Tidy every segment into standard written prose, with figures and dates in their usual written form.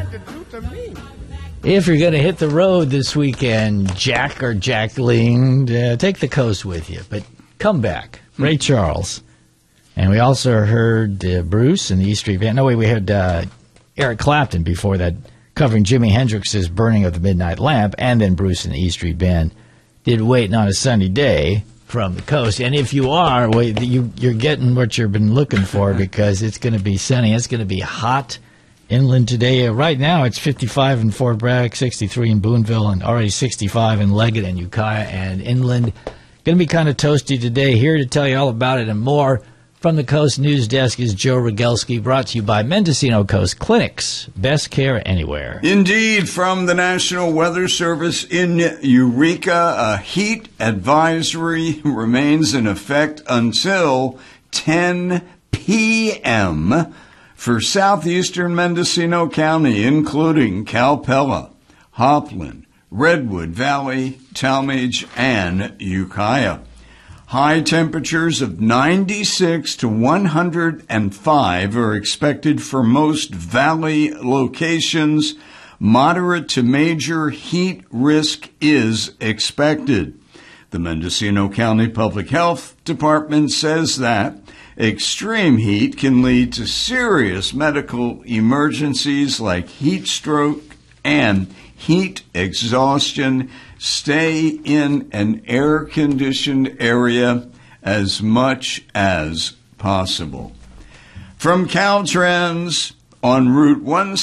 what to do to me. If you're going to hit the road this weekend, Jack or Jacqueline, take the coast with you. But come back. Ray Charles. And we also heard Bruce in the E Street Band. No, wait, we heard Eric Clapton before that, covering Jimi Hendrix's Burning of the Midnight Lamp, and then Bruce in the E Street Band did Waiting on a Sunny Day from the coast. And if you are, you're getting what you've been looking for, because it's going to be sunny. It's going to be hot inland today. Right now it's 55 in Fort Bragg, 63 in Boonville, and already 65 in Leggett and Ukiah, and inland. Going to be kind of toasty today. Here to tell you all about it and more from the Coast News Desk is Joe Rogelski, brought to you by Mendocino Coast Clinics. Best care anywhere. Indeed, from the National Weather Service in Eureka, a heat advisory remains in effect until 10 p.m. for southeastern Mendocino County, including Calpella, Hopland, Redwood Valley, Talmadge, and Ukiah. High temperatures of 96 to 105 are expected for most valley locations. Moderate to major heat risk is expected. The Mendocino County Public Health Department says that extreme heat can lead to serious medical emergencies like heat stroke and heat exhaustion. Stay in an air-conditioned area as much as possible. From Caltrans, on Route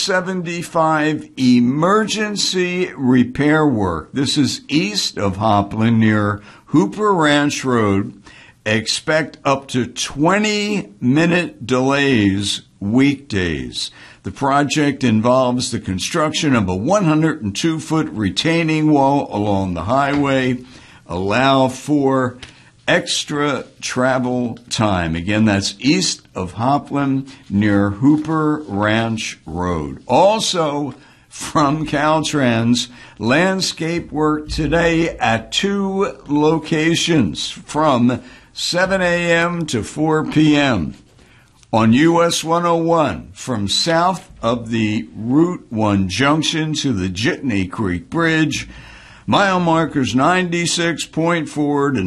175, emergency repair work. This is east of Hopland near Hooper Ranch Road. Expect up to 20-minute delays weekdays. The project involves the construction of a 102-foot retaining wall along the highway. Allow for extra travel time. Again, that's east of Hopland near Hooper Ranch Road. Also, from Caltrans, landscape work today at 2 locations from 7 a.m. to 4 p.m. On US 101, from south of the Route 1 junction to the Jitney Creek Bridge, mile markers 96.4 to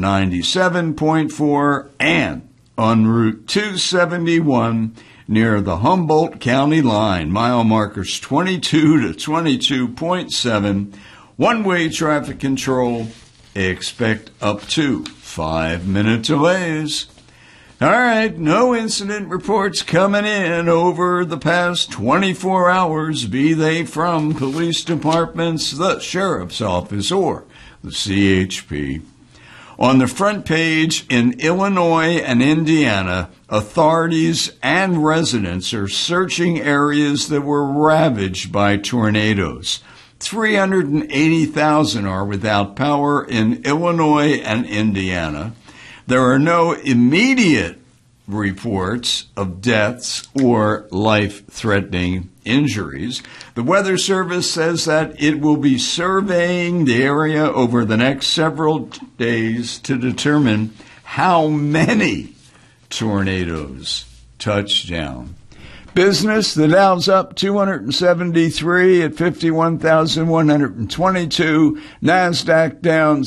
97.4, and on Route 271 near the Humboldt County line, mile markers 22 to 22.7, one-way traffic control. Expect up to 5-minute delays. All right, no incident reports coming in over the past 24 hours, be they from police departments, the sheriff's office, or the CHP. On the front page, in Illinois and Indiana, authorities and residents are searching areas that were ravaged by tornadoes. 380,000 are without power in Illinois and Indiana. There are no immediate reports of deaths or life-threatening injuries. The Weather Service says that it will be surveying the area over the next several days to determine how many tornadoes touch down. Business, the Dow's up 273 at 51,122. NASDAQ down